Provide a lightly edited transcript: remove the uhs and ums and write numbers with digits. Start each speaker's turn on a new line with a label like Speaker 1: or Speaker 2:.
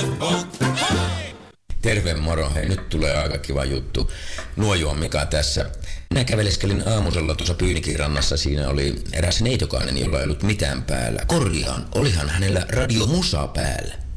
Speaker 1: Terve moro, hei nyt tulee aika kiva juttu. Nuoju on Mika tässä. Minä käveleskelin aamusella tuossa Pyynikin rannassa, siinä oli eräs neitokainen, jolla ei ollut mitään päällä. Korjaan, olihan hänellä Radio Musa päällä.